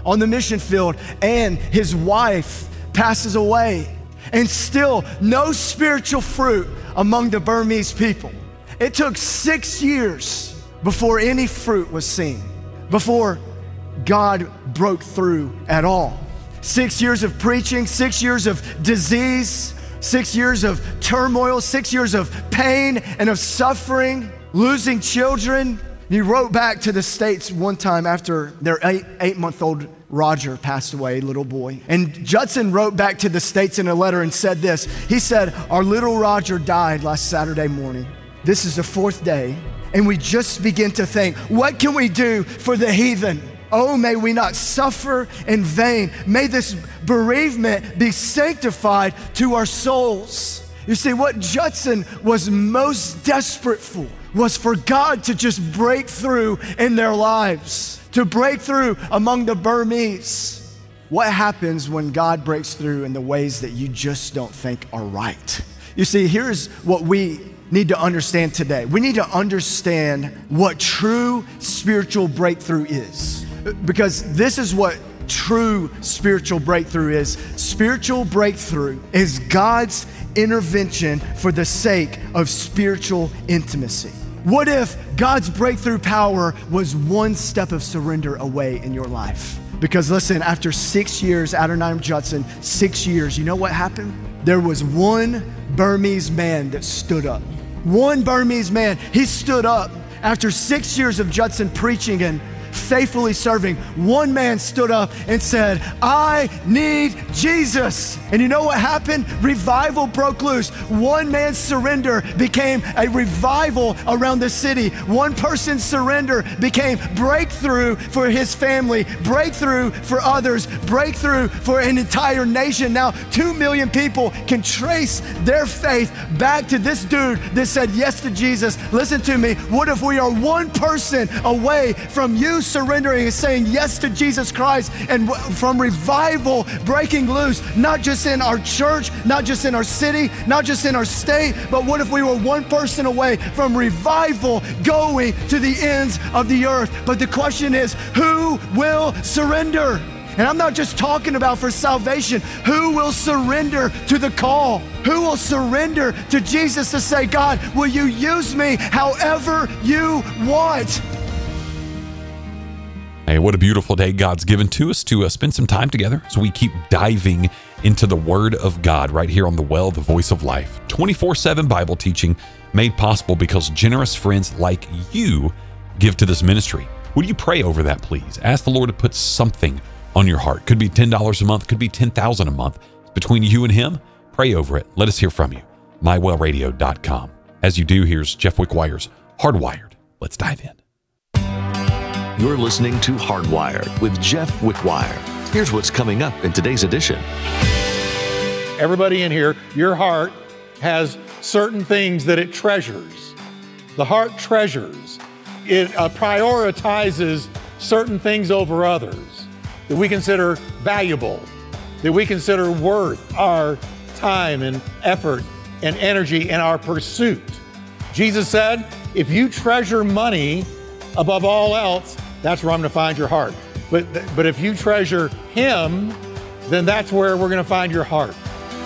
on the mission field, and his wife passes away. And still, no spiritual fruit among the Burmese people. It took 6 years before any fruit was seen, before God broke through at all. 6 years of preaching, 6 years of disease, 6 years of turmoil, 6 years of pain and of suffering, losing children. He wrote back to the States one time after their eight-month-old Roger passed away, little boy. And Judson wrote back to the States in a letter and said this. He said, "Our little Roger died last Saturday morning. This is the 4th day, and we just begin to think, what can we do for the heathen? Oh, may we not suffer in vain. May this bereavement be sanctified to our souls." You see, what Judson was most desperate for was for God to just break through in their lives, to break through among the Burmese. What happens when God breaks through in the ways that you just don't think are right? You see, here's what we need to understand today. We need to understand what true spiritual breakthrough is, because this is what true spiritual breakthrough is. Spiritual breakthrough is God's intervention for the sake of spiritual intimacy. What if God's breakthrough power was one step of surrender away in your life? Because listen, after 6 years, Adoniram Judson, 6 years, you know what happened? There was one Burmese man that stood up. One Burmese man, he stood up. After 6 years of Judson preaching and faithfully serving, one man stood up and said, "I need Jesus." And you know what happened? Revival broke loose. One man's surrender became a revival around the city. One person's surrender became breakthrough for his family, breakthrough for others, breakthrough for an entire nation. Now, 2 million people can trace their faith back to this dude that said yes to Jesus. Listen to me. What if we are one person away from you surrendering and saying yes to Jesus Christ, and from revival breaking loose, not just in our church, not just in our city, not just in our state, but what if we were one person away from revival going to the ends of the earth? But the question is, who will surrender? And I'm not just talking about for salvation. Who will surrender to the call? Who will surrender to Jesus to say, "God, will you use me however you want?" Hey, what a beautiful day God's given to us to spend some time together as we keep diving into the Word of God right here on The Well, the Voice of Life. 24/7 Bible teaching made possible because generous friends like you give to this ministry. Would you pray over that, please? Ask the Lord to put something on your heart. Could be $10 a month, could be $10,000 a month. Between you and Him, pray over it. Let us hear from you. mywellradio.com. As you do, here's Jeff Wickwire's Hardwired. Let's dive in. You're listening to Hardwired with Jeff Wickwire. Here's what's coming up in today's edition. Everybody in here, your heart has certain things that it treasures. The heart treasures. It prioritizes certain things over others that we consider valuable, that we consider worth our time and effort and energy and our pursuit. Jesus said, if you treasure money above all else, that's where I'm going to find your heart. But if you treasure Him, then that's where we're going to find your heart.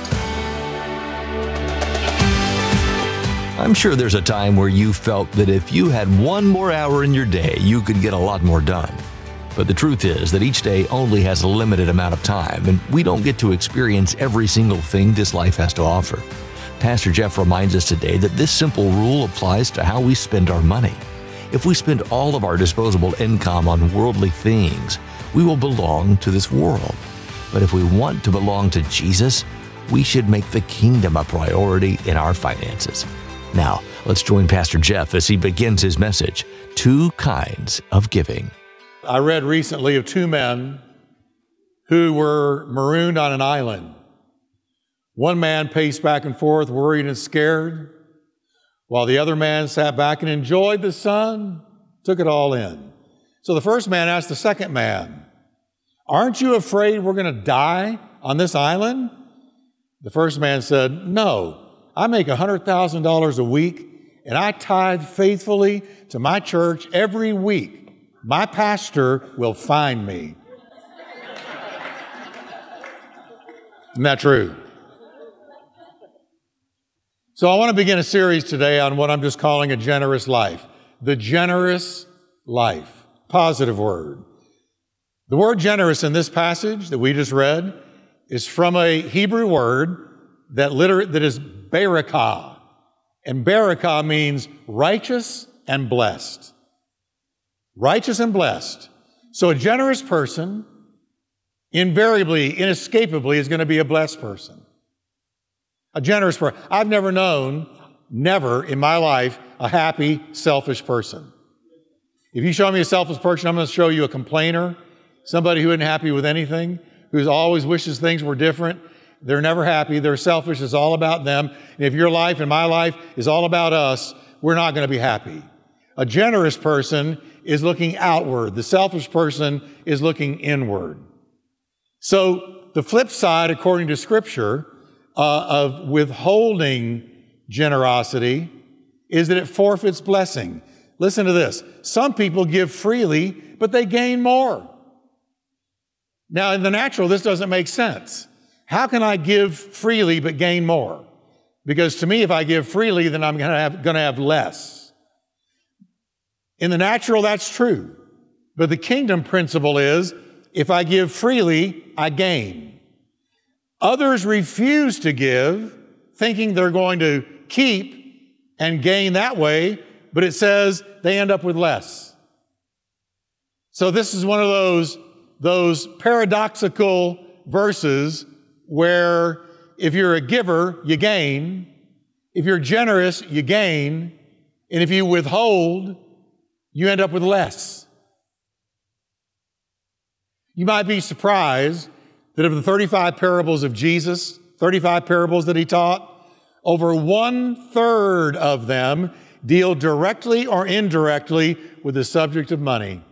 I'm sure there's a time where you felt that if you had one more hour in your day, you could get a lot more done. But the truth is that each day only has a limited amount of time, and we don't get to experience every single thing this life has to offer. Pastor Jeff reminds us today that this simple rule applies to how we spend our money. If we spend all of our disposable income on worldly things, we will belong to this world. But if we want to belong to Jesus, we should make the kingdom a priority in our finances. Now, let's join Pastor Jeff as he begins his message, Two Kinds of Giving. I read recently of two men who were marooned on an island. One man paced back and forth, worried and scared, while the other man sat back and enjoyed the sun, took it all in. So the first man asked the second man, "Aren't you afraid we're going to die on this island?" The first man said, "No, I make $100,000 a week, and I tithe faithfully to my church every week. My pastor will find me." Isn't that true? So I want to begin a series today on what I'm just calling a generous life. The generous life. Positive word. The word generous in this passage that we just read is from a Hebrew word that is barakah. And barakah means righteous and blessed. Righteous and blessed. So a generous person invariably, inescapably is going to be a blessed person. A generous person. I've never known, never in my life, a happy, selfish person. If you show me a selfish person, I'm going to show you a complainer, somebody who isn't happy with anything, who always wishes things were different. They're never happy. They're selfish. It's all about them. And if your life and my life is all about us, we're not going to be happy. A generous person is looking outward. The selfish person is looking inward. So the flip side, according to Scripture, of withholding generosity is that it forfeits blessing. Listen to this. Some people give freely, but they gain more. Now, in the natural, this doesn't make sense. How can I give freely but gain more? Because to me, if I give freely, then I'm going to have less. In the natural, that's true. But the kingdom principle is, if I give freely, I gain. Others refuse to give, thinking they're going to keep and gain that way, but it says they end up with less. So this is one of those paradoxical verses where if you're a giver, you gain. If you're generous, you gain. And if you withhold, you end up with less. You might be surprised that of the 35 parables of Jesus, 35 parables that he taught, over 1/3 of them deal directly or indirectly with the subject of money.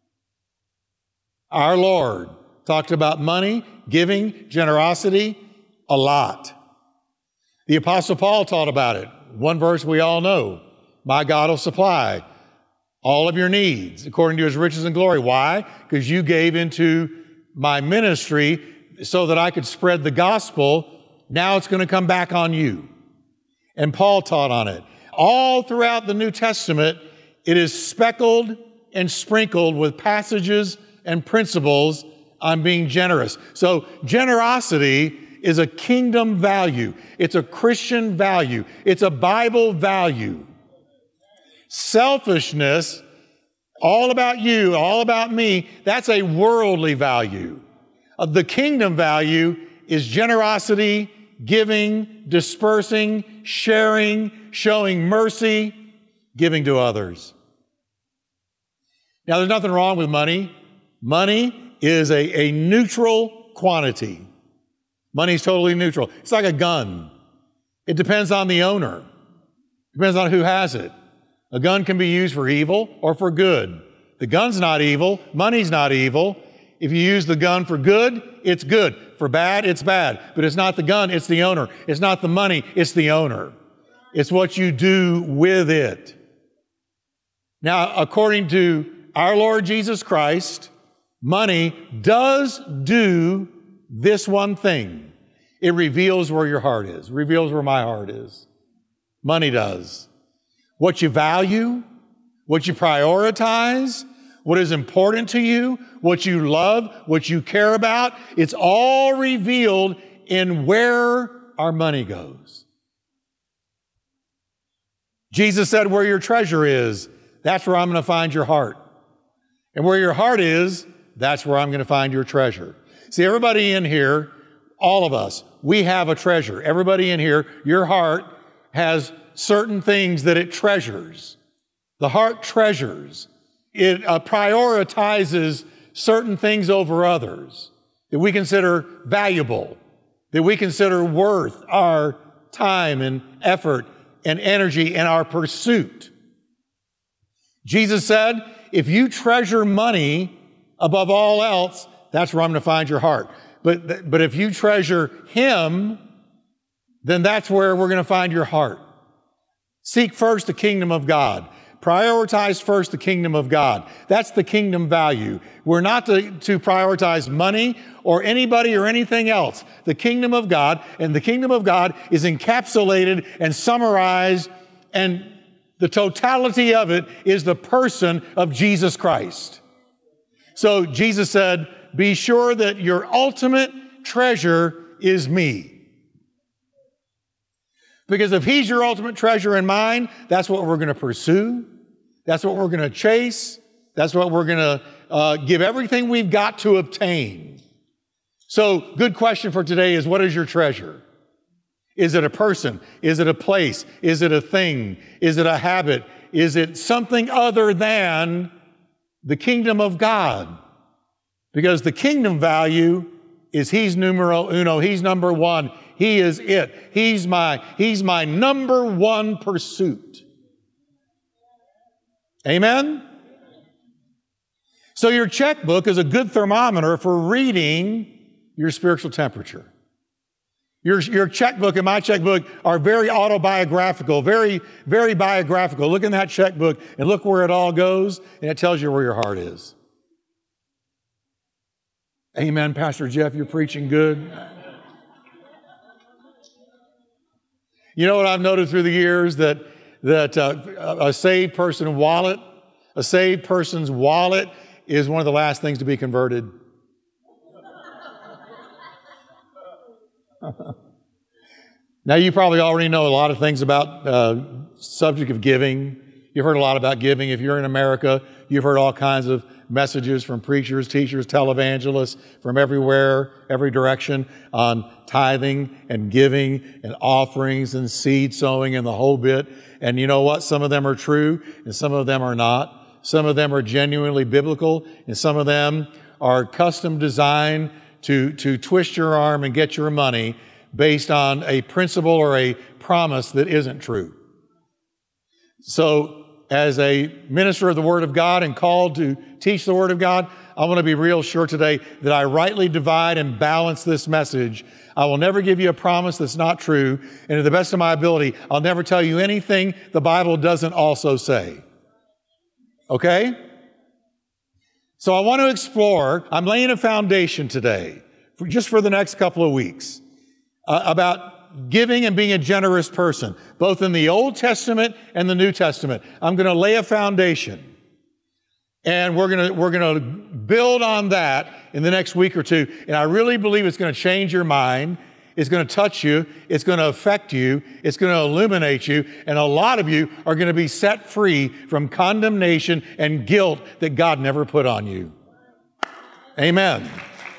Our Lord talked about money, giving, generosity, a lot. The Apostle Paul taught about it. One verse we all know, my God will supply all of your needs according to his riches and glory. Why? Because you gave into my ministry so that I could spread the gospel. Now it's going to come back on you. And Paul taught on it. All throughout the New Testament, it is speckled and sprinkled with passages and principles on being generous. So generosity is a kingdom value. It's a Christian value. It's a Bible value. Selfishness, all about you, all about me, that's a worldly value. The kingdom value is generosity, giving, dispersing, sharing, showing mercy, giving to others. Now, there's nothing wrong with money. Money is a neutral quantity. Money is totally neutral. It's like a gun. It depends on the owner. It depends on who has it. A gun can be used for evil or for good. The gun's not evil. Money's not evil. If you use the gun for good, it's good. For bad, it's bad. But it's not the gun, it's the owner. It's not the money, it's the owner. It's what you do with it. Now, according to our Lord Jesus Christ, money does do this one thing. It reveals where your heart is. It reveals where my heart is. Money does. What you value, what you prioritize, what is important to you, what you love, what you care about, it's all revealed in where our money goes. Jesus said, where your treasure is, that's where I'm going to find your heart. And where your heart is, that's where I'm going to find your treasure. See, everybody in here, all of us, we have a treasure. Everybody in here, your heart has certain things that it treasures. The heart treasures. It prioritizes certain things over others that we consider valuable, that we consider worth our time and effort and energy and our pursuit. Jesus said, if you treasure money above all else, that's where I'm going to find your heart. But if you treasure Him, then that's where we're going to find your heart. Seek first the kingdom of God. Prioritize first the kingdom of God. That's the kingdom value. We're not to prioritize money or anybody or anything else. The kingdom of God, and the kingdom of God is encapsulated and summarized, and the totality of it is the person of Jesus Christ. So Jesus said, be sure that your ultimate treasure is me. Because if He's your ultimate treasure and mine, that's what we're going to pursue. That's what we're going to chase. That's what we're going to give everything we've got to obtain. So, good question for today is, what is your treasure? Is it a person? Is it a place? Is it a thing? Is it a habit? Is it something other than the kingdom of God? Because the kingdom value is He's numero uno. He's number one. He is it. He's my number one pursuit. Amen? So your checkbook is a good thermometer for reading your spiritual temperature. Your checkbook and my checkbook are very autobiographical, very, very biographical. Look in that checkbook and look where it all goes, and it tells you where your heart is. Amen, Pastor Jeff, you're preaching good. You know what I've noticed through the years? That a saved person's wallet is one of the last things to be converted. Now, you probably already know a lot of things about subject of giving. You've heard a lot about giving. If you're in America, you've heard all kinds of messages from preachers, teachers, televangelists from everywhere, every direction on tithing and giving and offerings and seed sowing and the whole bit. And you know what? Some of them are true and some of them are not. Some of them are genuinely biblical and some of them are custom designed to twist your arm and get your money based on a principle or a promise that isn't true. So, as a minister of the Word of God and called to teach the Word of God, I want to be real sure today that I rightly divide and balance this message. I will never give you a promise that's not true, and to the best of my ability, I'll never tell you anything the Bible doesn't also say. Okay? So I want to explore, I'm laying a foundation today, just for the next couple of weeks, about giving and being a generous person, both in the Old Testament and the New Testament. I'm going to lay a foundation. And we're going to build on that in the next week or two. And I really believe it's going to change your mind. It's going to touch you. It's going to affect you. It's going to illuminate you. And a lot of you are going to be set free from condemnation and guilt that God never put on you. Amen.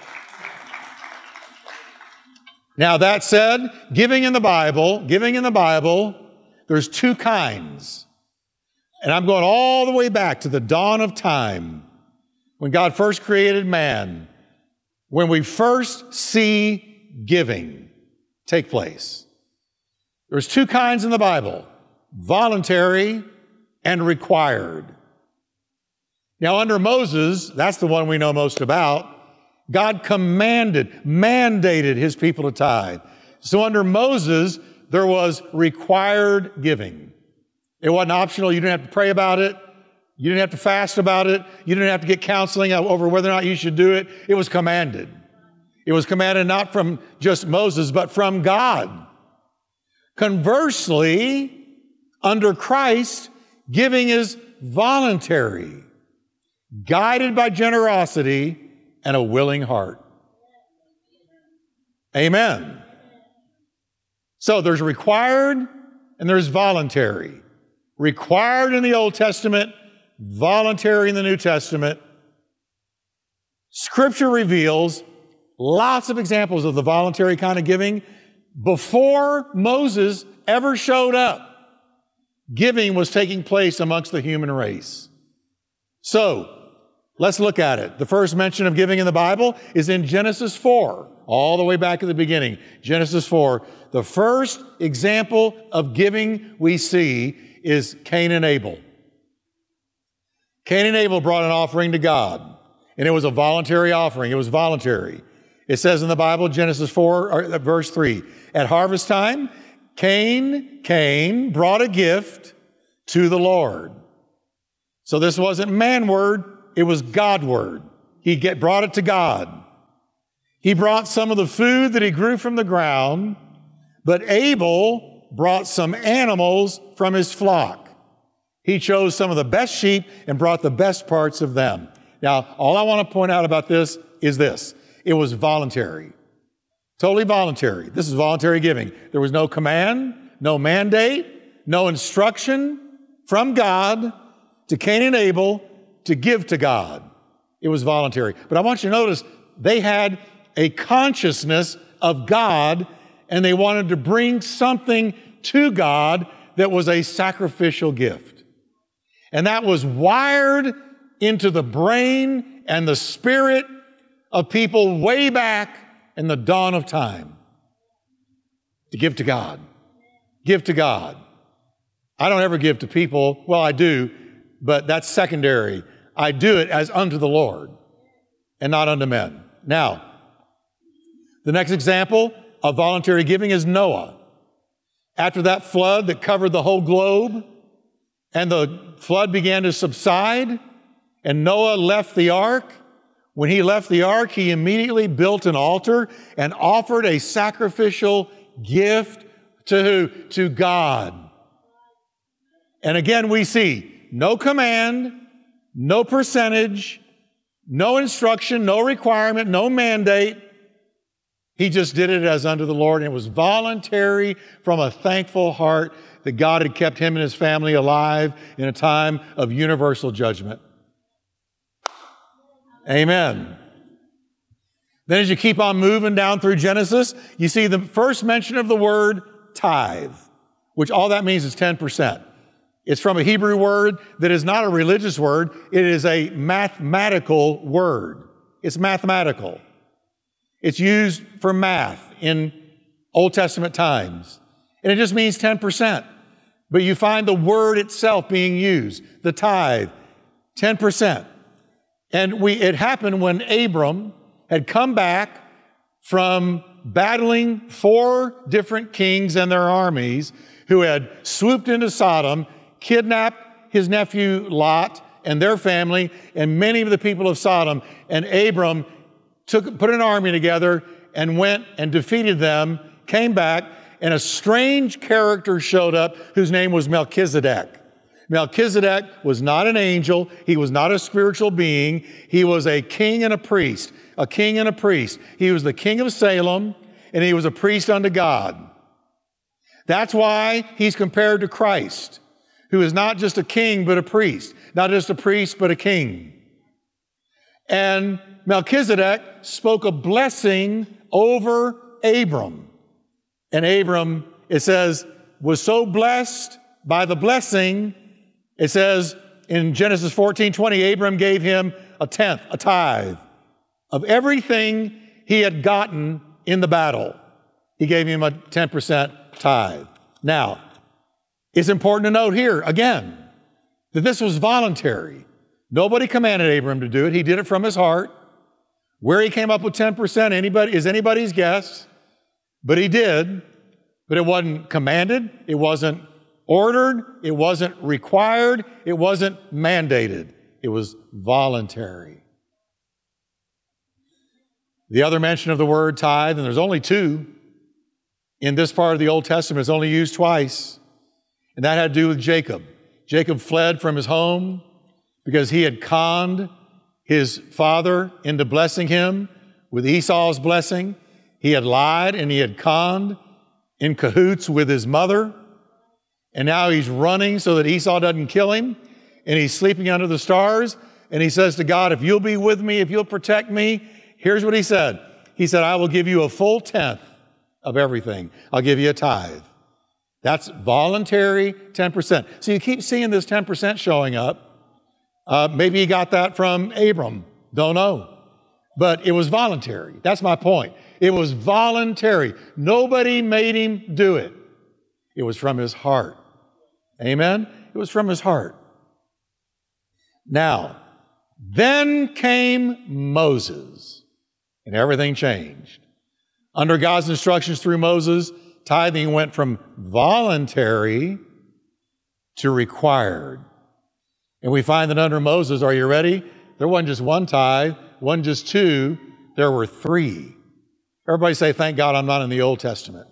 Now, that said, giving in the Bible, there's two kinds. And I'm going all the way back to the dawn of time, when God first created man, when we first see giving take place. There's two kinds in the Bible, voluntary and required. Now, under Moses, that's the one we know most about, God mandated His people to tithe. So under Moses, there was required giving. It wasn't optional. You didn't have to pray about it. You didn't have to fast about it. You didn't have to get counseling over whether or not you should do it. It was commanded. It was commanded not from just Moses, but from God. Conversely, under Christ, giving is voluntary, guided by generosity and a willing heart. Amen. So there's required and there's voluntary. Required in the Old Testament, voluntary in the New Testament. Scripture reveals lots of examples of the voluntary kind of giving. Before Moses ever showed up, giving was taking place amongst the human race. So, let's look at it. The first mention of giving in the Bible is in Genesis 4, all the way back at the beginning. Genesis 4. The first example of giving we see is Cain and Abel. Cain and Abel brought an offering to God, and it was a voluntary offering. It was voluntary. It says in the Bible, Genesis 4, verse 3, at harvest time, Cain brought a gift to the Lord. So this wasn't man word, it was God word. He brought it to God. He brought some of the food that he grew from the ground, but Abel brought some animals from his flock. He chose some of the best sheep and brought the best parts of them. Now, all I want to point out about this is this. It was voluntary. Totally voluntary. This is voluntary giving. There was no command, no mandate, no instruction from God to Cain and Abel to give to God. It was voluntary. But I want you to notice they had a consciousness of God, and they wanted to bring something to God that was a sacrificial gift. And that was wired into the brain and the spirit of people way back in the dawn of time. To give to God. Give to God. I don't ever give to people. Well, I do, but that's secondary. I do it as unto the Lord and not unto men. Now, the next example of voluntary giving is Noah. After that flood that covered the whole globe, and the flood began to subside, and Noah left the ark. When he left the ark, he immediately built an altar and offered a sacrificial gift to who? To God. And again, we see no command, no percentage, no instruction, no requirement, no mandate. He just did it as unto the Lord, and it was voluntary from a thankful heart that God had kept him and his family alive in a time of universal judgment. Amen. Then as you keep on moving down through Genesis, you see the first mention of the word tithe, which all that means is 10%. It's from a Hebrew word that is not a religious word. It is a mathematical word. It's mathematical. It's used for math in Old Testament times. And it just means 10%. But you find the word itself being used, the tithe, 10%. And it happened when Abram had come back from battling 4 different kings and their armies who had swooped into Sodom, kidnapped his nephew Lot and their family and many of the people of Sodom. And Abram put an army together and went and defeated them, came back, and a strange character showed up whose name was Melchizedek. Melchizedek was not an angel. He was not a spiritual being. He was a king and a priest. A king and a priest. He was the king of Salem, and he was a priest unto God. That's why he's compared to Christ, who is not just a king, but a priest. Not just a priest, but a king. And Melchizedek spoke a blessing over Abram. And Abram, it says, was so blessed by the blessing. It says in Genesis 14:20, Abram gave him a tenth, a tithe, of everything he had gotten in the battle. He gave him a 10% tithe. Now, it's important to note here, again, that this was voluntary. Nobody commanded Abram to do it. He did it from his heart. Where he came up with 10% is anybody's guess, but he did. But it wasn't commanded. It wasn't ordered. It wasn't required. It wasn't mandated. It was voluntary. The other mention of the word tithe, and there's only 2 in this part of the Old Testament, it's only used twice, and that had to do with Jacob. Jacob fled from his home because he had conned his father into blessing him with Esau's blessing. He had lied and he had conned in cahoots with his mother. And now he's running so that Esau doesn't kill him. And he's sleeping under the stars. And he says to God, if you'll be with me, if you'll protect me, here's what he said. He said, I will give you a full tenth of everything. I'll give you a tithe. That's voluntary 10%. So you keep seeing this 10% showing up. Maybe he got that from Abram. Don't know. But it was voluntary. That's my point. It was voluntary. Nobody made him do it. It was from his heart. Amen? It was from his heart. Now, then came Moses, and everything changed. Under God's instructions through Moses, tithing went from voluntary to required. And we find that under Moses, are you ready? There wasn't just one tithe, wasn't just two, there were three. Everybody say, thank God I'm not in the Old Testament.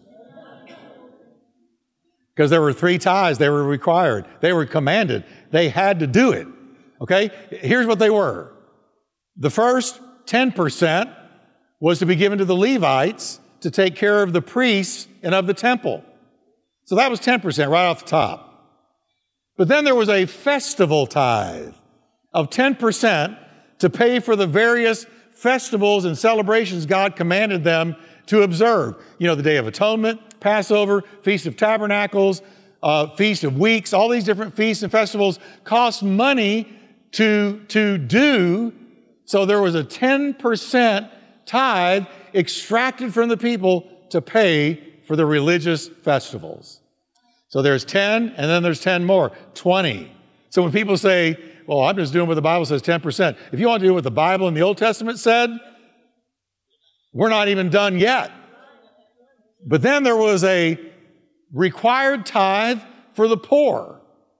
Because there were three tithes, they were required. They were commanded. They had to do it. Okay? Here's what they were. The first 10% was to be given to the Levites to take care of the priests and of the temple. So that was 10% right off the top. But then there was a festival tithe of 10% to pay for the various festivals and celebrations God commanded them to observe. You know, the Day of Atonement, Passover, Feast of Tabernacles, Feast of Weeks, all these different feasts and festivals cost money to do. So there was a 10% tithe extracted from the people to pay for the religious festivals. So there's 10, and then there's 10 more, 20. So when people say, well, I'm just doing what the Bible says, 10%. If you want to do what the Bible and the Old Testament said, we're not even done yet. But then there was a required tithe for the poor.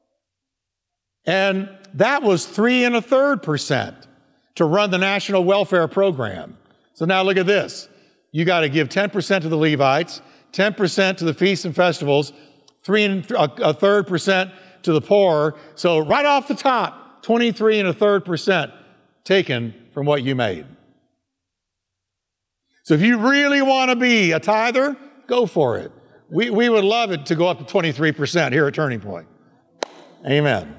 And that was 3 1/3% to run the national welfare program. So now look at this. You got to give 10% to the Levites, 10% to the feasts and festivals, 3 1/3% to the poor. So right off the top, 23 1/3% taken from what you made. So if you really want to be a tither, go for it. We would love it to go up to 23% here at Turning Point. Amen.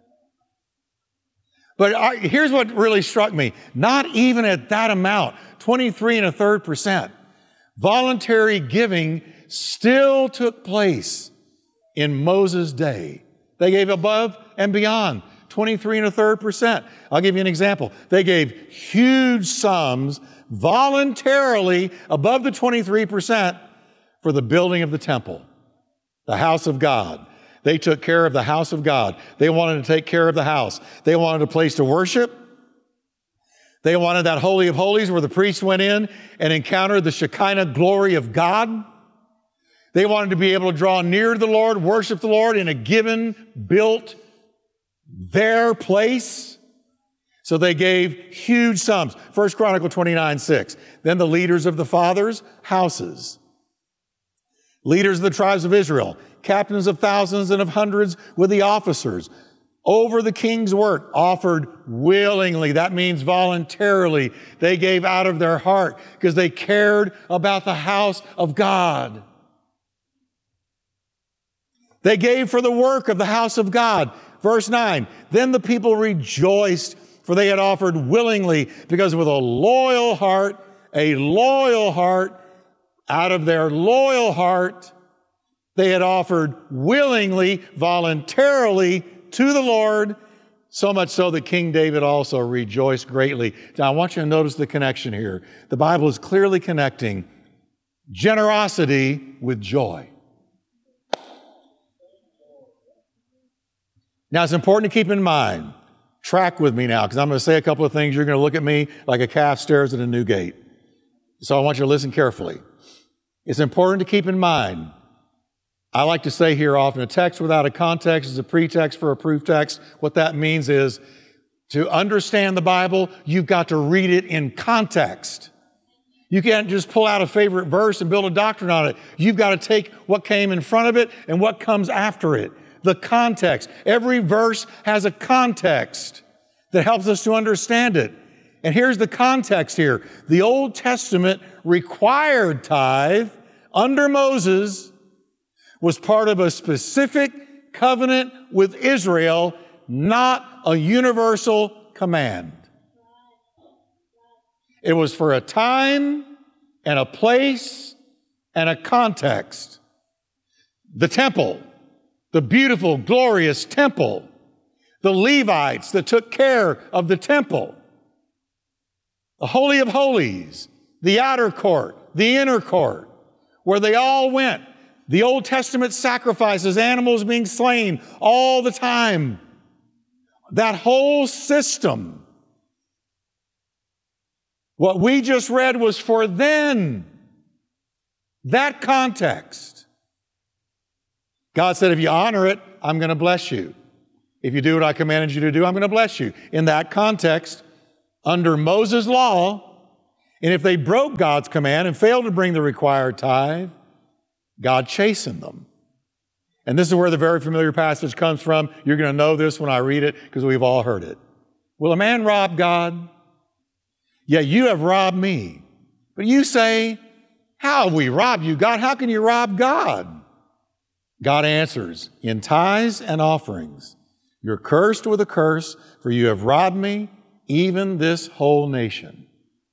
But here's what really struck me. Not even at that amount, 23 1/3%, voluntary giving still took place in Moses' day. They gave above and beyond, 23 1/3%. I'll give you an example. They gave huge sums voluntarily above the 23% for the building of the temple, the house of God. They took care of the house of God. They wanted to take care of the house. They wanted a place to worship. They wanted that Holy of Holies where the priests went in and encountered the Shekinah glory of God. They wanted to be able to draw near to the Lord, worship the Lord in a given, built, their place. So they gave huge sums. 1 Chronicles 29:6. Then the leaders of the fathers' houses, leaders of the tribes of Israel, captains of thousands and of hundreds with the officers, over the king's work, offered willingly. That means voluntarily. They gave out of their heart because they cared about the house of God. They gave for the work of the house of God. Verse 9, then the people rejoiced, for they had offered willingly, because with a loyal heart, out of their loyal heart, they had offered willingly, voluntarily to the Lord, so much so that King David also rejoiced greatly. Now, I want you to notice the connection here. The Bible is clearly connecting generosity with joy. Now, it's important to keep in mind, track with me now, because I'm going to say a couple of things. You're going to look at me like a calf stares at a new gate. So I want you to listen carefully. It's important to keep in mind, I like to say here often, a text without a context is a pretext for a proof text. What that means is, to understand the Bible, you've got to read it in context. You can't just pull out a favorite verse and build a doctrine on it. You've got to take what came in front of it and what comes after it. The context. Every verse has a context that helps us to understand it. And here's the context here. The Old Testament required tithe under Moses was part of a specific covenant with Israel, not a universal command. It was for a time and a place and a context. The temple, the beautiful, glorious temple, the Levites that took care of the temple, the Holy of Holies, the outer court, the inner court, where they all went. The Old Testament sacrifices, animals being slain all the time. That whole system. What we just read was for then. That context. God said, if you honor it, I'm going to bless you. If you do what I commanded you to do, I'm going to bless you. In that context, under Moses' law, and if they broke God's command and failed to bring the required tithe, God chastened them. And this is where the very familiar passage comes from. You're going to know this when I read it because we've all heard it. Will a man rob God? Yeah, you have robbed me. But you say, how have we robbed you, God? How can you rob God? God answers, in tithes and offerings, you're cursed with a curse, for you have robbed me, even this whole nation.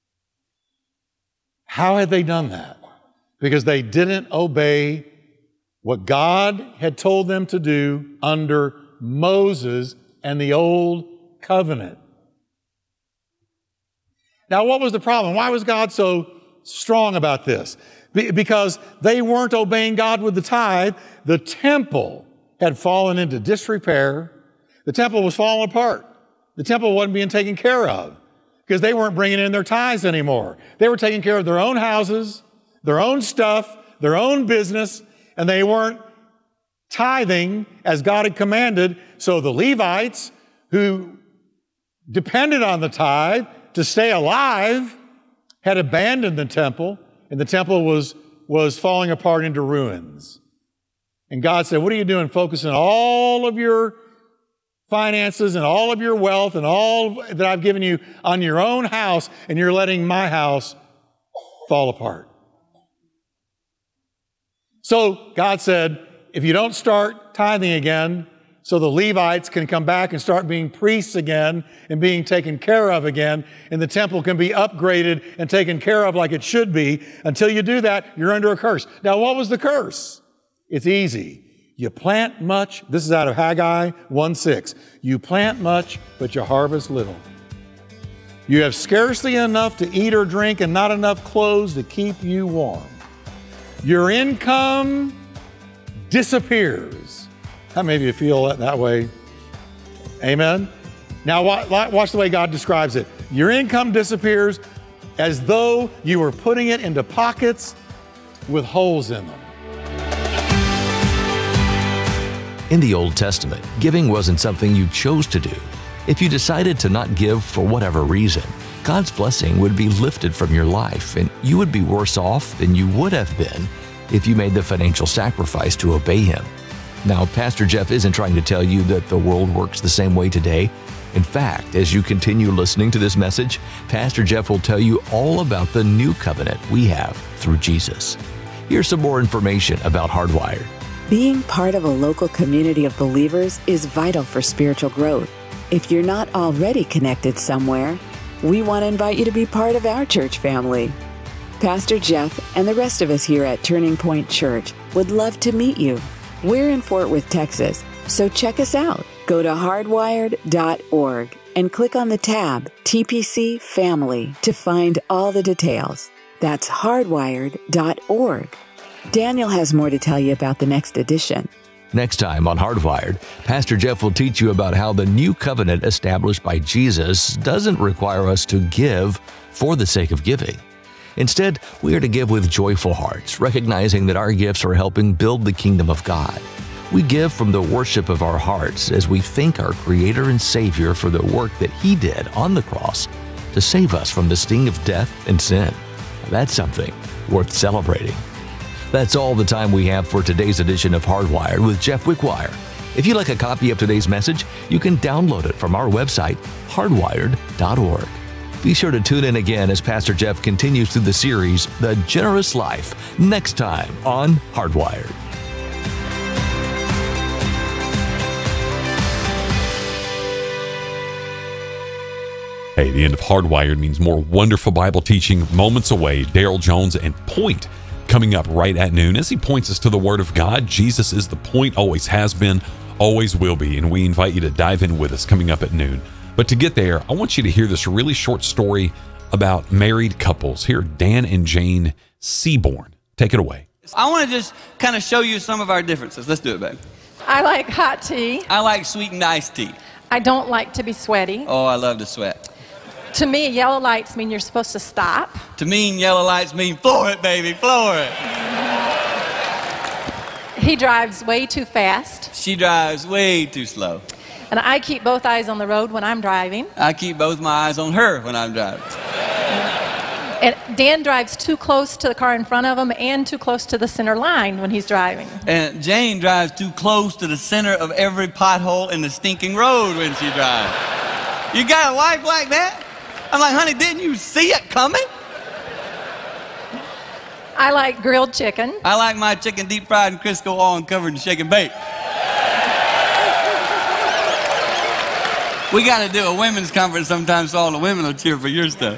How had they done that? Because they didn't obey what God had told them to do under Moses and the old covenant. Now, what was the problem? Why was God so strong about this? Because they weren't obeying God with the tithe. The temple had fallen into disrepair. The temple was falling apart. The temple wasn't being taken care of because they weren't bringing in their tithes anymore. They were taking care of their own houses, their own stuff, their own business, and they weren't tithing as God had commanded. So the Levites, who depended on the tithe to stay alive, had abandoned the temple, and the temple was falling apart into ruins. And God said, what are you doing, focusing all of your finances and all of your wealth and all that I've given you on your own house, and you're letting my house fall apart? So God said, if you don't start tithing again, so the Levites can come back and start being priests again and being taken care of again, and the temple can be upgraded and taken care of like it should be. Until you do that, you're under a curse. Now, what was the curse? It's easy. You plant much. This is out of Haggai 1:6. You plant much, but you harvest little. You have scarcely enough to eat or drink and not enough clothes to keep you warm. Your income disappears. How many of you feel that way? Amen? Now watch the way God describes it. Your income disappears as though you were putting it into pockets with holes in them. In the Old Testament, giving wasn't something you chose to do. If you decided to not give for whatever reason, God's blessing would be lifted from your life, and you would be worse off than you would have been if you made the financial sacrifice to obey Him. Now, Pastor Jeff isn't trying to tell you that the world works the same way today. In fact, as you continue listening to this message, Pastor Jeff will tell you all about the new covenant we have through Jesus. Here's some more information about Hardwired. Being part of a local community of believers is vital for spiritual growth. If you're not already connected somewhere, we want to invite you to be part of our church family. Pastor Jeff and the rest of us here at Turning Point Church would love to meet you. We're in Fort Worth, Texas, so check us out. Go to hardwired.org and click on the tab TPC Family to find all the details. That's hardwired.org. Daniel has more to tell you about the next edition. Next time on Hardwired, Pastor Jeff will teach you about how the new covenant established by Jesus doesn't require us to give for the sake of giving. Instead, we are to give with joyful hearts, recognizing that our gifts are helping build the kingdom of God. We give from the worship of our hearts as we thank our Creator and Savior for the work that He did on the cross to save us from the sting of death and sin. That's something worth celebrating. That's all the time we have for today's edition of Hardwired with Jeff Wickwire. If you'd like a copy of today's message, you can download it from our website, hardwired.org. Be sure to tune in again as Pastor Jeff continues through the series, The Generous Life, next time on Hardwired. Hey, the end of Hardwired means more wonderful Bible teaching moments away. Daryl Jones and Point coming up right at noon as he points us to the Word of God. Jesus is the point, always has been, always will be, and we invite you to dive in with us coming up at noon. But to get there, I want you to hear this really short story about married couples. Here, Dan and Jane Seaborn. Take it away. I want to just kind of show you some of our differences. Let's do it, babe. I like hot tea. I like sweetened iced tea. I don't like to be sweaty. Oh, I love to sweat. To me, yellow lights mean you're supposed to stop. To me, yellow lights mean floor it, baby, floor it. He drives way too fast. She drives way too slow. And I keep both eyes on the road when I'm driving. I keep both my eyes on her when I'm driving. And Dan drives too close to the car in front of him and too close to the center line when he's driving. And Jane drives too close to the center of every pothole in the stinking road when she drives. You got a wife like that? I'm like, honey, didn't you see it coming? I like grilled chicken. I like my chicken deep fried in Crisco oil and covered in shake and bake. We got to do a women's conference sometime so all the women will cheer for your stuff.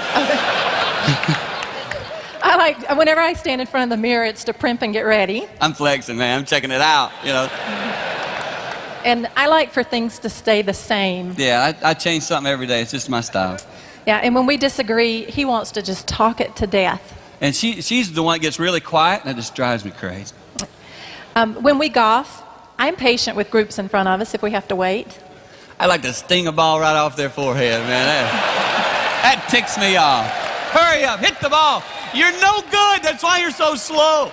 I like, whenever I stand in front of the mirror, it's to primp and get ready. I'm flexing, man. I'm checking it out, you know. And I like for things to stay the same. Yeah, I change something every day. It's just my style. Yeah, and when we disagree, he wants to just talk it to death. And she's the one that gets really quiet, and that just drives me crazy. When we golf, I'm patient with groups in front of us if we have to wait. I like to sting a ball right off their forehead, man. That ticks me off. Hurry up, hit the ball. You're no good. That's why you're so slow.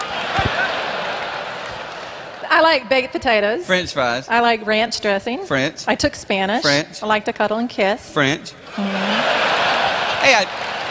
I like baked potatoes. French fries. I like ranch dressing. French. I took Spanish. French. I like to cuddle and kiss. French. Hey,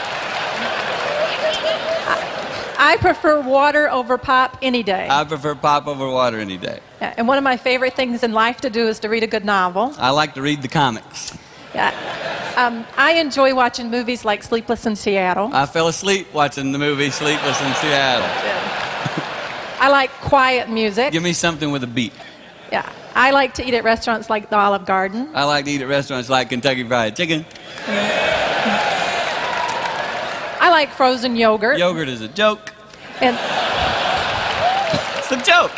I prefer water over pop any day. I prefer pop over water any day. Yeah, and one of my favorite things in life to do is to read a good novel. I like to read the comics. Yeah. I enjoy watching movies like Sleepless in Seattle. I fell asleep watching the movie Sleepless in Seattle. I like quiet music. Give me something with a beat. Yeah. I like to eat at restaurants like the Olive Garden. I like to eat at restaurants like Kentucky Fried Chicken. I like frozen yogurt. Yogurt is a joke. And it's a joke.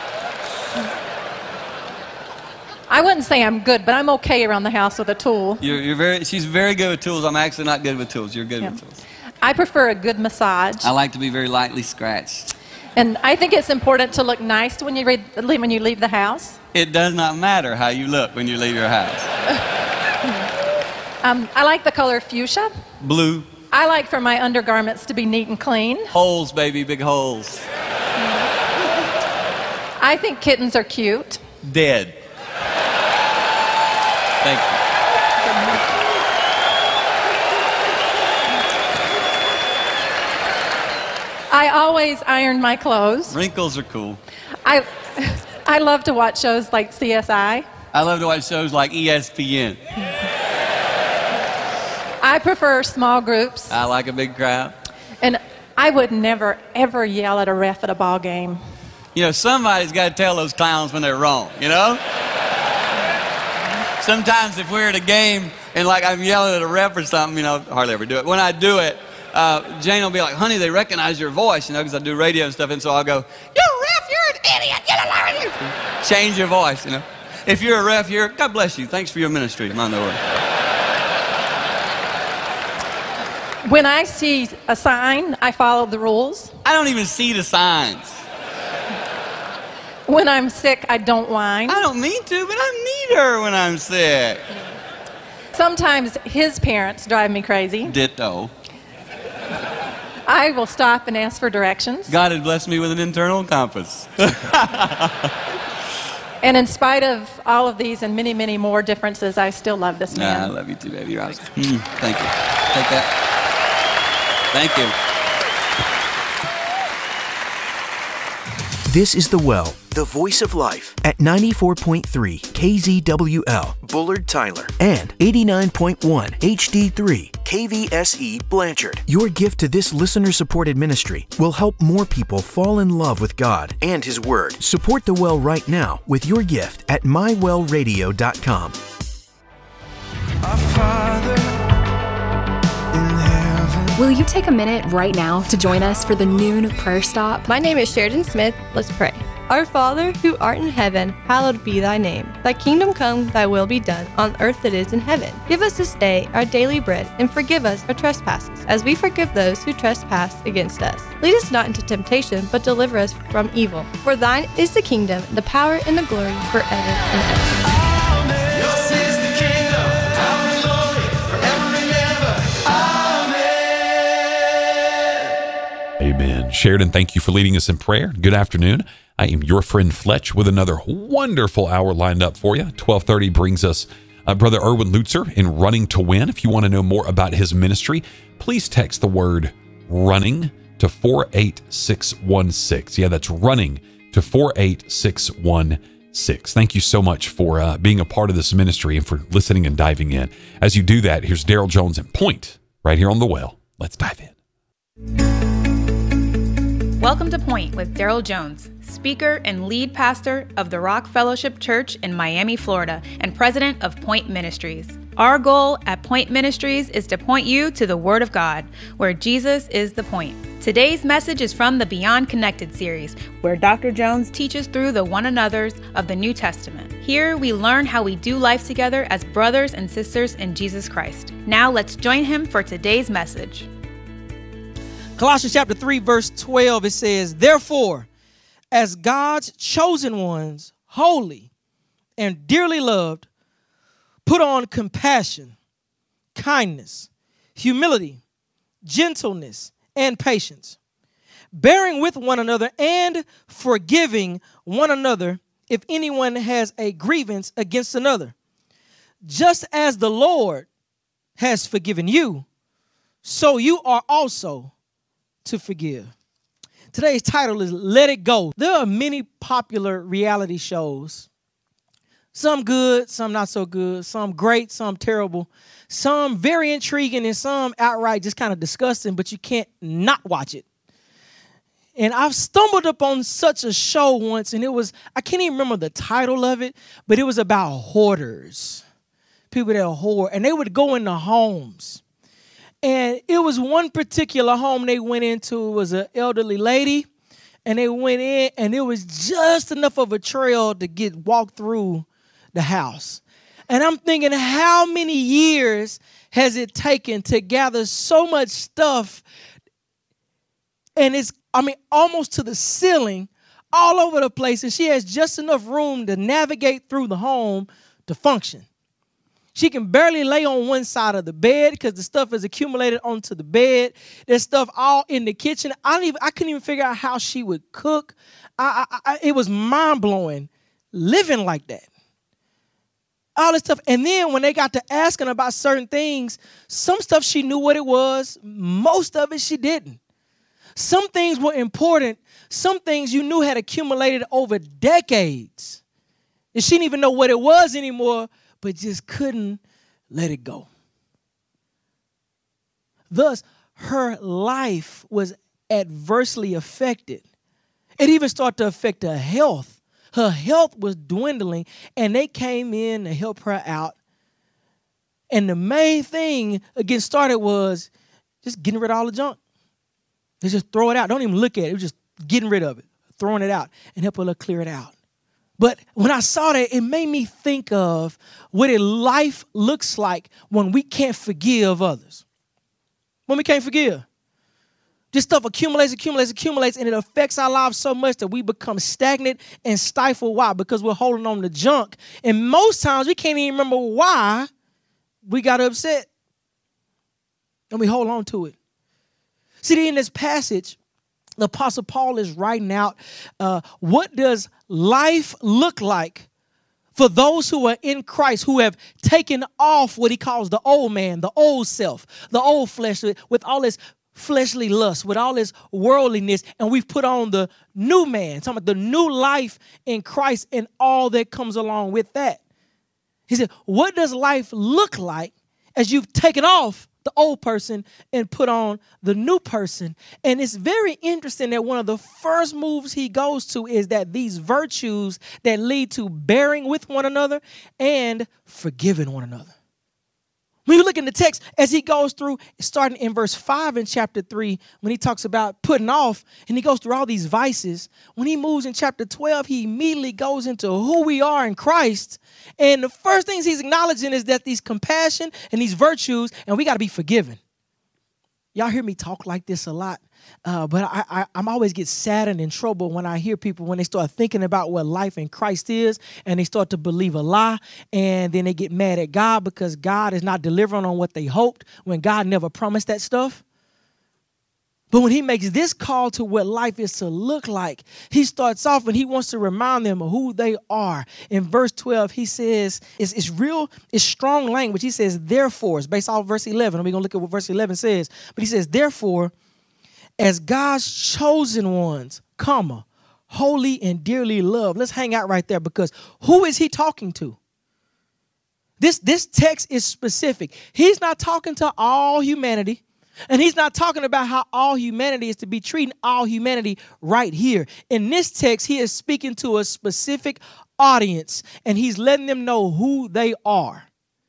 I wouldn't say I'm good, but I'm okay around the house with a tool. She's very good with tools. I'm actually not good with tools. You're good with tools. I prefer a good massage. I like to be very lightly scratched. And I think it's important to look nice when you leave the house. It does not matter how you look when you leave your house. I like the color fuchsia. Blue. I like for my undergarments to be neat and clean. Holes, baby, big holes. I think kittens are cute. Dead. Thank you. I always iron my clothes. Wrinkles are cool. I love to watch shows like CSI. I love to watch shows like ESPN. I prefer small groups. I like a big crowd. And I would never, ever yell at a ref at a ball game. You know, somebody's got to tell those clowns when they're wrong, you know? Sometimes if we're at a game and like I'm yelling at a ref or something, you know, hardly ever do it. When I do it, Jane will be like, honey, they recognize your voice, you know, because I do radio and stuff. And so I'll go, you ref, you're an idiot. Change your voice, you know. If you're a ref, God bless you. Thanks for your ministry. I'm on the way. When I see a sign, I follow the rules. I don't even see the signs. When I'm sick, I don't whine. I don't mean to, but I need her when I'm sick. Sometimes his parents drive me crazy. Ditto. I will stop and ask for directions. God had blessed me with an internal compass. And in spite of all of these and many, many more differences, I still love this man. I love you too, baby. You're awesome. Thank you. Take that. Thank you. This is The Well, the voice of life, at 94.3 KZWL, Bullard, Tyler, and 89.1 HD3 KVSE, Blanchard. Your gift to this listener-supported ministry will help more people fall in love with God and His Word. Support The Well right now with your gift at mywellradio.com. Our Father in heaven. Will you take a minute right now to join us for the noon prayer stop? My name is Sheridan Smith. Let's pray. Our Father, who art in heaven, hallowed be thy name. Thy kingdom come, thy will be done, on earth that is in heaven. Give us this day our daily bread, and forgive us our trespasses, as we forgive those who trespass against us. Lead us not into temptation, but deliver us from evil. For thine is the kingdom, the power, and the glory, forever and ever. Yours is the kingdom, power and glory, forever and ever. Amen. Amen. Sheridan, thank you for leading us in prayer. Good afternoon. I am your friend Fletch with another wonderful hour lined up for you. 12:30 brings us Brother Erwin Lutzer in Running to Win. If you want to know more about his ministry, please text the word running to 48616. Yeah, that's running to 48616. Thank you so much for being a part of this ministry and for listening and diving in. As you do that, here's Daryl Jones and Point right here on The Well. Let's dive in. Welcome to Point with Daryl Jones, speaker and lead pastor of the Rock Fellowship Church in Miami, Florida, and president of Point Ministries. Our goal at Point Ministries is to point you to the Word of God, where Jesus is the point. Today's message is from the Beyond Connected series, where Dr. Jones teaches through the one another's of the New Testament. Here we learn how we do life together as brothers and sisters in Jesus Christ. Now let's join him for today's message. Colossians chapter 3, verse 12, it says, "Therefore, as God's chosen ones, holy and dearly loved, put on compassion, kindness, humility, gentleness, and patience, bearing with one another and forgiving one another if anyone has a grievance against another. Just as the Lord has forgiven you, so you are also to forgive." Today's title is Let It Go. There are many popular reality shows. Some good, some not so good, some great, some terrible, some very intriguing, and some outright just kind of disgusting, but you can't not watch it. And I've stumbled upon such a show once, and I can't even remember the title of it, but it was about hoarders, people that hoard, and they would go into homes. And it was one particular home they went into. It was an elderly lady, and they went in, and it was just enough of a trail to walk through the house. And I'm thinking, how many years has it taken to gather so much stuff? And it's, almost to the ceiling, all over the place, and she has just enough room to navigate through the home to function. She can barely lay on one side of the bed because the stuff is accumulated onto the bed. There's stuff all in the kitchen. I couldn't even figure out how she would cook. It was mind-blowing living like that. All this stuff. And then when they got to asking about certain things, some stuff she knew what it was. Most of it she didn't. Some things were important. Some things you knew had accumulated over decades. And she didn't even know what it was anymore, but just couldn't let it go. Thus, her life was adversely affected. It even started to affect her health. Her health was dwindling, and they came in to help her out. And the main thing getting started was just getting rid of all the junk. They just throw it out. Don't even look at it. It was just getting rid of it, throwing it out, and helping her clear it out. But when I saw that, it made me think of what life looks like when we can't forgive others. When we can't forgive. This stuff accumulates, and it affects our lives so much that we become stagnant and stifled. Why? Because we're holding on to junk. And most times we can't even remember why we got upset. And we hold on to it. See, in this passage, the Apostle Paul is writing out what does life look like for those who are in Christ, who have taken off what he calls the old man, the old self, the old flesh, with all this fleshly lust, with all this worldliness, and we've put on the new man, talking about the new life in Christ and all that comes along with that. He said, what does life look like as you've taken off the old person and put on the new person? And it's very interesting that one of the first moves he goes to is that these virtues that lead to bearing with one another and forgiving one another. When you look in the text, as he goes through, starting in verse 5 in chapter 3, when he talks about putting off, and he goes through all these vices, when he moves in chapter 12, he immediately goes into who we are in Christ. And the first things he's acknowledging is that these compassion and these virtues, and we got to be forgiven. Y'all hear me talk like this a lot, but I'm always get sad and in trouble when I hear people, when they start thinking about what life in Christ is, and they start to believe a lie, and then they get mad at God because God is not delivering on what they hoped when God never promised that stuff. But when he makes this call to what life is to look like, he starts off and he wants to remind them of who they are. In verse 12, he says, it's strong language. He says, therefore, it's based off verse 11. And we're going to look at what verse 11 says. But he says, therefore, as God's chosen ones, comma, holy and dearly loved. Let's hang out right there, because who is he talking to? This text is specific. He's not talking to all humanity, and he's not talking about how all humanity is to be treating all humanity right here. In this text, he is speaking to a specific audience, and he's letting them know who they are.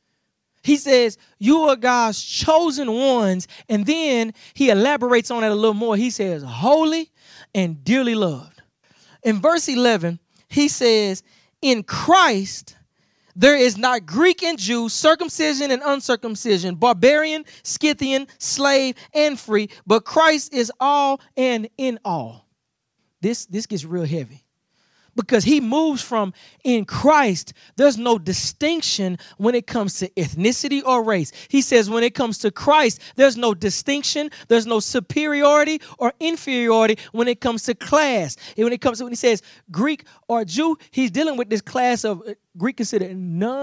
He says, you are God's chosen ones, and then he elaborates on it a little more. He says, holy and dearly loved. In verse 11, he says, in Christ, there is not Greek and Jew, circumcision and uncircumcision, barbarian, Scythian, slave, and free, but Christ is all and in all. This gets real heavy, because he moves from in Christ, there's no distinction when it comes to ethnicity or race. He says when it comes to Christ, there's no distinction, there's no superiority or inferiority when it comes to class. And when he says Greek or Jew, he's dealing with this class of Greek considered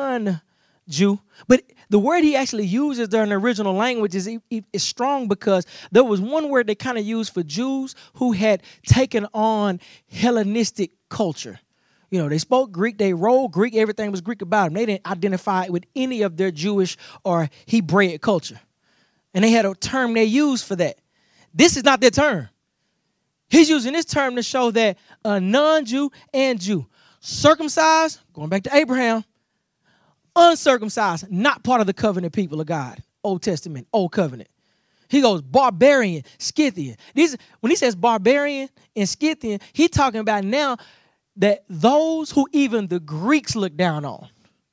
non-Jew. But the word he actually uses there in the original language is strong, because there was one word they kind of used for Jews who had taken on Hellenistic culture. You know, they spoke Greek, they rolled Greek, everything was Greek about them. They didn't identify with any of their Jewish or Hebraic culture. And they had a term they used for that. This is not their term. He's using this term to show that a non-Jew and Jew, circumcised, going back to Abraham, uncircumcised, not part of the covenant people of God. Old Testament, Old Covenant. He goes barbarian, Scythian. When he says barbarian and Scythian, he's talking about now that those who even the Greeks look down on.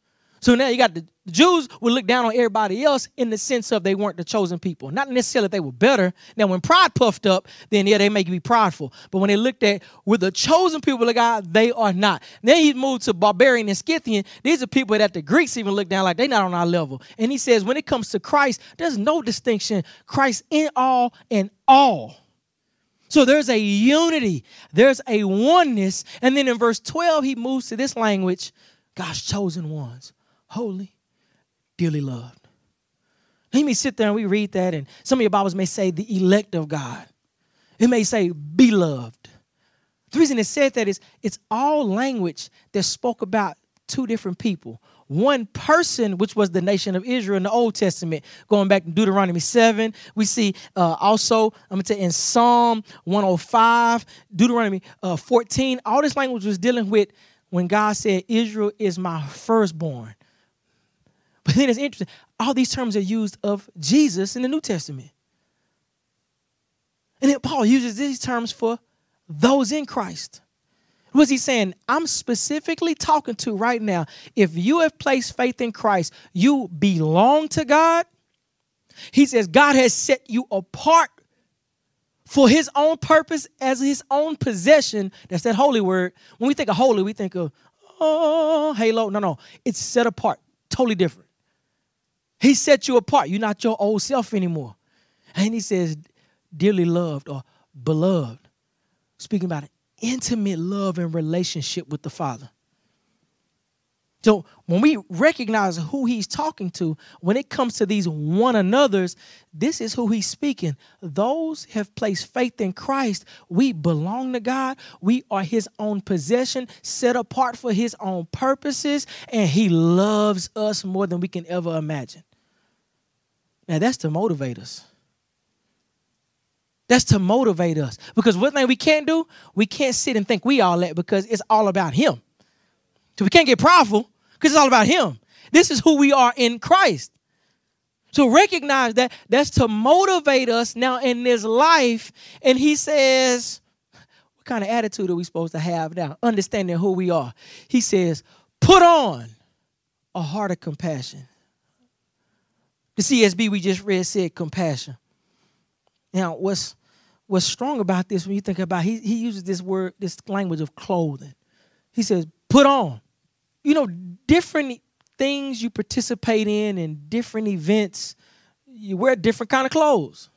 So now you got the Jews would look down on everybody else in the sense of they weren't the chosen people. Not necessarily that they were better. Now, when pride puffed up, then yeah, they may be prideful. But when they looked at with the chosen people of God, they are not. Then he moved to barbarian and Scythian. These are people that the Greeks even look down like they're not on our level. And he says when it comes to Christ, there's no distinction. Christ in all and all. So there's a unity. There's a oneness. And then in verse 12, he moves to this language, God's chosen ones. Holy, dearly loved. He may sit there and we read that, and some of your Bibles may say the elect of God. It may say beloved. The reason it said that is it's all language that spoke about two different people. One person, which was the nation of Israel in the Old Testament, going back to Deuteronomy 7. We see also, I'm going to tell you, in Psalm 105, Deuteronomy 14, all this language was dealing with when God said, Israel is my firstborn. But then it's interesting. All these terms are used of Jesus in the New Testament. And then Paul uses these terms for those in Christ. What's he saying? I'm specifically talking to right now. If you have placed faith in Christ, you belong to God. He says God has set you apart for his own purpose as his own possession. That's that holy word. When we think of holy, we think of, halo. No. It's set apart. Totally different. He set you apart. You're not your old self anymore. And he says, dearly loved or beloved. Speaking about an intimate love and relationship with the Father. So when we recognize who he's talking to, when it comes to these one another's, this is who he's speaking. Those have placed faith in Christ. We belong to God. We are his own possession, set apart for his own purposes, and he loves us more than we can ever imagine. Now that's to motivate us. That's to motivate us. Because one thing we can't do, we can't sit and think we all that, because it's all about him. So we can't get prideful because it's all about him. This is who we are in Christ. So recognize that that's to motivate us now in this life. And he says, what kind of attitude are we supposed to have now? Understanding who we are. He says, put on a heart of compassion. The CSB we just read said compassion. Now, what's strong about this when you think about he uses this word, this language of clothing. He says, put on. You know, different things you participate in and different events, you wear different kind of clothes.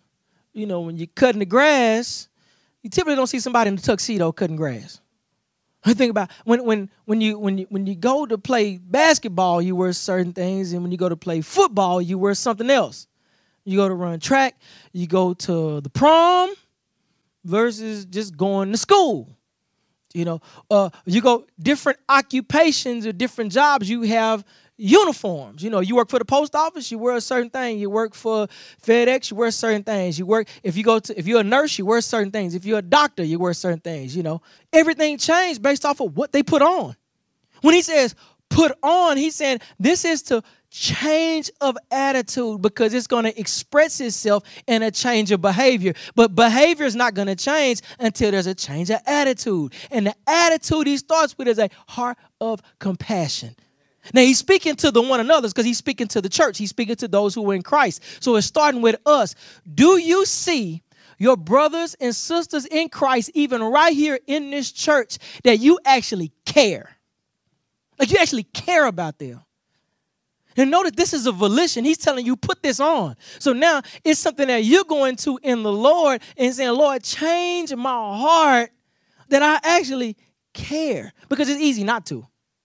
you know, when you're cutting the grass, you typically don't see somebody in a tuxedo cutting grass. I think about when you go to play basketball, you wear certain things, and when you go to play football, you wear something else. You go to run track, you go to the prom versus just going to school. You know, you go different occupations or different jobs, you have uniforms. You know, you work for the post office, you wear a certain thing. You work for FedEx, you wear certain things. If you're a nurse, you wear certain things. If you're a doctor, you wear certain things. You know, everything changed based off of what they put on. When he says put on, he's saying this is to change of attitude, because it's going to express itself in a change of behavior. But behavior is not going to change until there's a change of attitude. And the attitude he starts with is a heart of compassion. Now, he's speaking to the one another's because he's speaking to the church. He's speaking to those who are in Christ. So it's starting with us. Do you see your brothers and sisters in Christ, even right here in this church, that you actually care? Like you actually care about them. And notice this is a volition. He's telling you, put this on. So now it's something that you're going to in the Lord and saying, Lord, change my heart that I actually care. Because it's easy not to.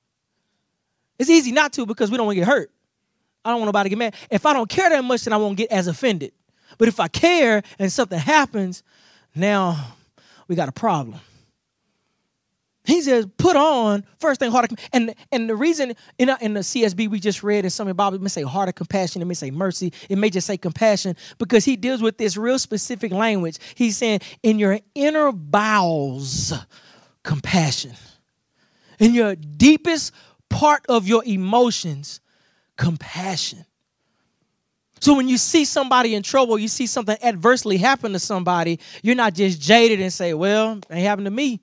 It's easy not to because we don't want to get hurt. I don't want nobody to get mad. If I don't care that much, then I won't get as offended. But if I care and something happens, now we got a problem. He says, put on, first thing, heart of compassion. And the reason in the CSB we just read in some of the Bible, it may say heart of compassion, it may say mercy, it may just say compassion, because he deals with this real specific language. He's saying, in your inner bowels, compassion. In your deepest part of your emotions, compassion. So when you see somebody in trouble, you see something adversely happen to somebody, you're not just jaded and say, well, it ain't happened to me.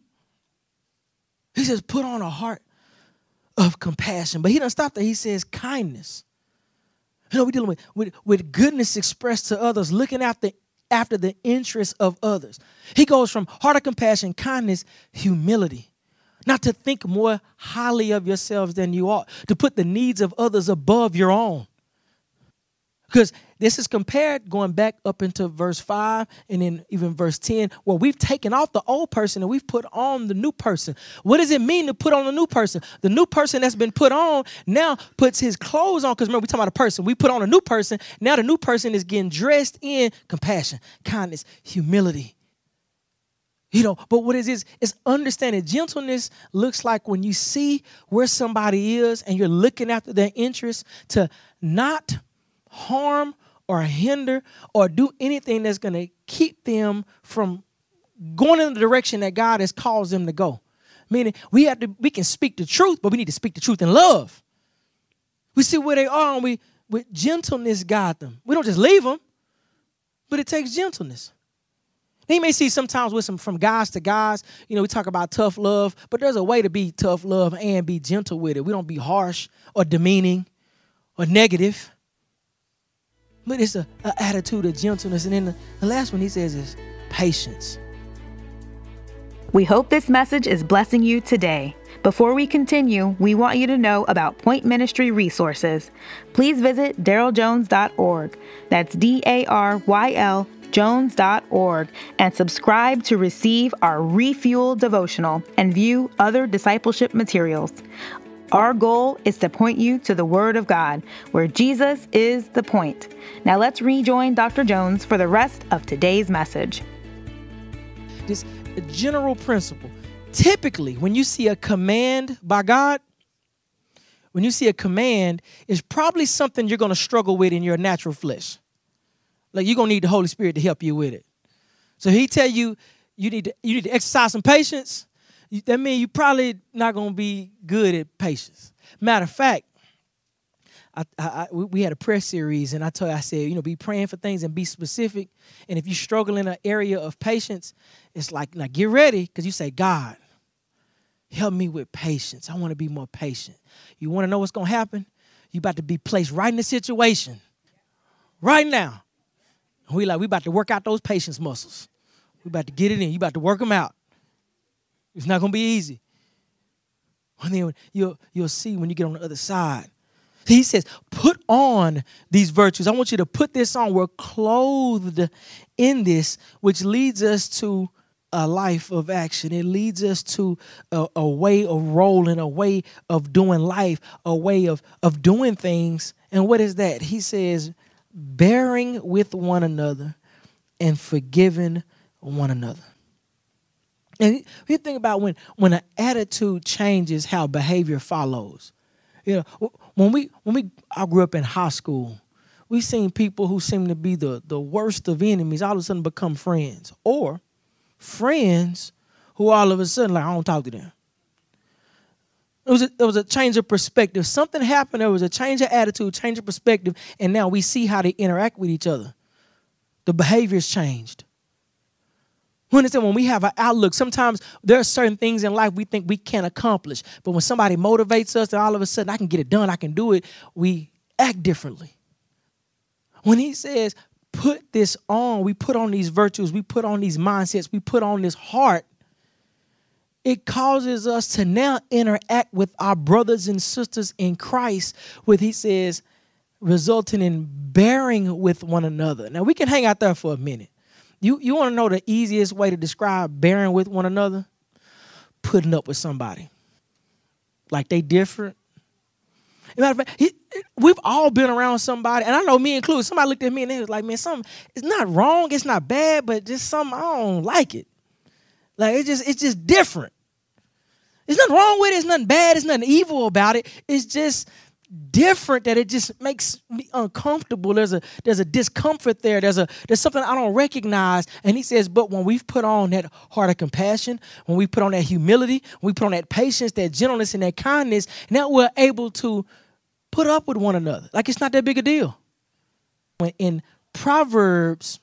He says, put on a heart of compassion. But he doesn't stop there. He says kindness. You know, we're dealing with goodness expressed to others, looking after the interests of others. He goes from heart of compassion, kindness, humility. Not to think more highly of yourselves than you ought. To put the needs of others above your own. Because this is compared going back up into verse 5 and then even verse 10, where we've taken off the old person and we've put on the new person. What does it mean to put on the new person? The new person that's been put on now puts his clothes on, because remember, we're talking about a person. We put on a new person. Now the new person is getting dressed in compassion, kindness, humility. You know, but what it is understanding. Gentleness looks like when you see where somebody is and you're looking after their interests, to not harm or hinder or do anything that's going to keep them from going in the direction that God has caused them to go. Meaning we can speak the truth, but we need to speak the truth in love. We see where they are and we, with gentleness, guide them. We don't just leave them, but it takes gentleness. You may see sometimes with from guys to guys, you know, we talk about tough love, but there's a way to be tough love and be gentle with it. We don't be harsh or demeaning or negative. But it's an attitude of gentleness. And then the last one he says is patience. We hope this message is blessing you today. Before we continue, we want you to know about Point Ministry resources. Please visit daryljones.org. That's DARYL Jones.org, and subscribe to receive our Refuel devotional and view other discipleship materials. Our goal is to point you to the Word of God, where Jesus is the point. Now let's rejoin Dr. Jones for the rest of today's message. Just a general principle. Typically, when you see a command by God, when you see a command, it's probably something you're going to struggle with in your natural flesh. Like you're going to need the Holy Spirit to help you with it. So he tell you, you need to exercise some patience. That means you're probably not going to be good at patience. Matter of fact, we had a prayer series, and I said, you know, be praying for things and be specific. And if you struggle in an area of patience, it's like, now get ready, because you say, God, help me with patience. I want to be more patient. You want to know what's going to happen? You about to be placed right in the situation right now. We about to work out those patience muscles. We about to get it in. You about to work them out. It's not going to be easy. And then you'll see when you get on the other side. He says, put on these virtues. I want you to put this on. We're clothed in this, which leads us to a life of action. It leads us to a way of rolling, a way of doing life, a way of doing things. And what is that? He says, bearing with one another and forgiving one another. And you think about when an attitude changes, how behavior follows. You know, when I grew up in high school, we seen people who seem to be the worst of enemies all of a sudden become friends, or friends who all of a sudden like, I don't talk to them. It was a change of perspective. Something happened. There was a change of attitude, change of perspective, and now we see how they interact with each other. The behavior's changed. When we have an outlook, sometimes there are certain things in life we think we can't accomplish. But when somebody motivates us and all of a sudden I can get it done, I can do it, we act differently. When he says, put this on, we put on these virtues, we put on these mindsets, we put on this heart, it causes us to now interact with our brothers and sisters in Christ, with, he says, resulting in bearing with one another. Now, we can hang out there for a minute. You want to know the easiest way to describe bearing with one another? Putting up with somebody. Like they different. As a matter of fact, we've all been around somebody, and I know me included, somebody looked at me and they was like, man, something, it's not wrong, it's not bad, but just something, I don't like it. Like it's just different. There's nothing wrong with it, it's nothing bad, it's nothing evil about it. It's just different that it just makes me uncomfortable. There's a discomfort there. There's something I don't recognize. And he says, but when we've put on that heart of compassion, when we put on that humility, when we put on that patience, that gentleness, and that kindness, now we're able to put up with one another. Like it's not that big a deal. When in Proverbs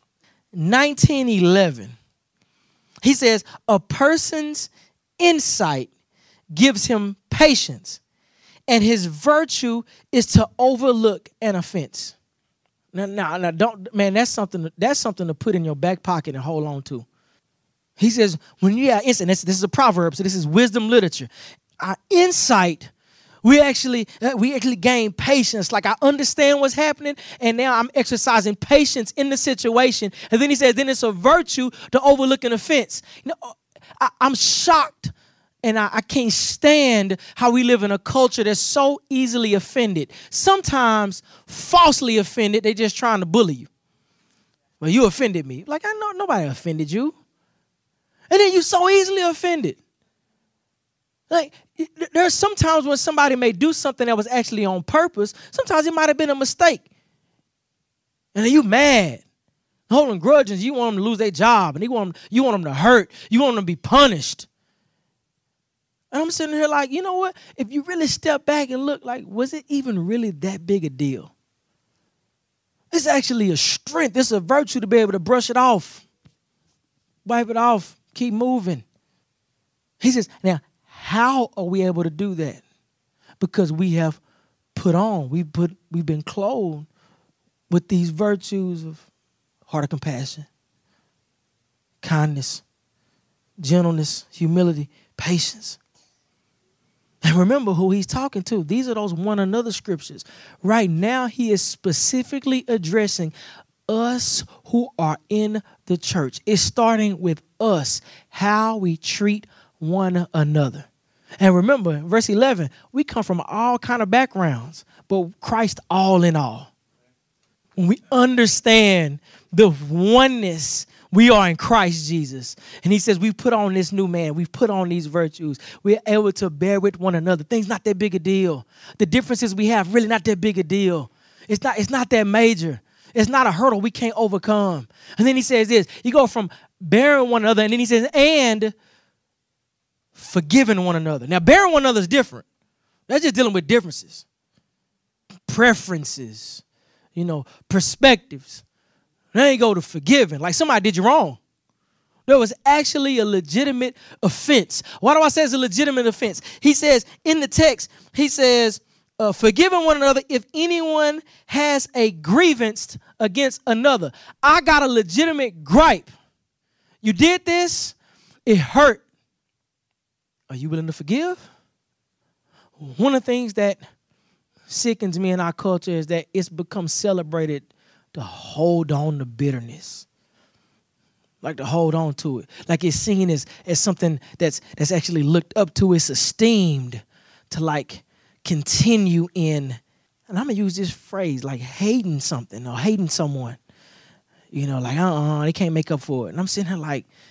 19:11, he says, a person's insight gives him patience, and his virtue is to overlook an offense. Now, don't, man, that's something to put in your back pocket and hold on to. He says, when you have insight, this is a proverb, so this is wisdom literature. Our insight, we actually gain patience. Like I understand what's happening, and now I'm exercising patience in the situation. And then he says, then it's a virtue to overlook an offense. You know, I'm shocked. And I can't stand how we live in a culture that's so easily offended. Sometimes falsely offended, they just trying to bully you. Well, you offended me. Like, I know nobody offended you. And then you so easily offended. Like, there's sometimes when somebody may do something that was actually on purpose. Sometimes it might have been a mistake. And then you mad. Holding grudges, you want them to lose their job. And you want them to hurt. You want them to be punished. And I'm sitting here like, you know what? If you really step back and look, like, was it even really that big a deal? It's actually a strength. It's a virtue to be able to brush it off, wipe it off, keep moving. He says, now, how are we able to do that? Because we have put on, we've been clothed with these virtues of heart of compassion, kindness, gentleness, humility, patience. And remember who he's talking to. These are those one another scriptures. Right now, he is specifically addressing us who are in the church. It's starting with us, how we treat one another. And remember, verse 11, we come from all kind of backgrounds, but Christ all in all. When we understand the oneness, we are in Christ Jesus. And he says, we put on this new man. We've put on these virtues. We're able to bear with one another. Things not that big a deal. The differences we have, really not that big a deal. It's not that major. It's not a hurdle we can't overcome. And then he says this, you go from bearing one another, and then he says, and forgiving one another. Now, bearing one another is different. That's just dealing with differences, preferences, perspectives. Then you go to forgiving, like somebody did you wrong. There was actually a legitimate offense. Why do I say it's a legitimate offense? He says in the text, he says, forgiving one another if anyone has a grievance against another. I got a legitimate gripe. You did this, it hurt. Are you willing to forgive? One of the things that sickens me in our culture is that it's become celebrated to hold on to bitterness. Like to hold on to it. Like it's seen as something that's actually looked up to. It's esteemed to like continue in, and I'm going to use this phrase, like hating something or hating someone. You know, like, they can't make up for it. And I'm sitting here like,